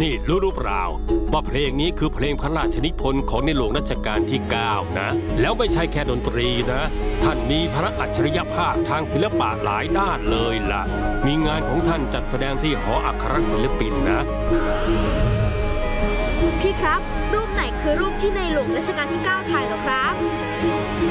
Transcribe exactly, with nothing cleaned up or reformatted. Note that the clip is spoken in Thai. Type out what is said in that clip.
นี่รู้หรือเปล่าว่าเพลงนี้คือเพลงพระราชนิพนธ์ของในหลวงรัชกาลที่เก้านะแล้วไม่ใช่แค่ดนตรีนะท่านมีพระอัจฉริยภาพทางศิลปะหลายด้านเลยล่ะมีงานของท่านจัดแสดงที่หออัครศิลปินนะพี่ครับรูปไหนคือรูปที่ในหลวงรัชกาลที่เก้าถ่ายเหรอครับ